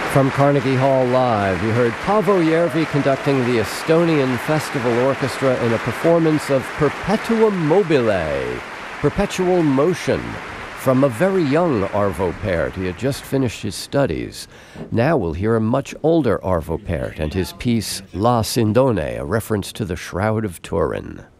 From Carnegie Hall Live, you heard Paavo Järvi conducting the Estonian Festival Orchestra in a performance of Perpetuum Mobile, Perpetual Motion, from a very young Arvo Pärt. He had just finished his studies. Now we'll hear a much older Arvo Pärt and his piece La Sindone, a reference to the Shroud of Turin.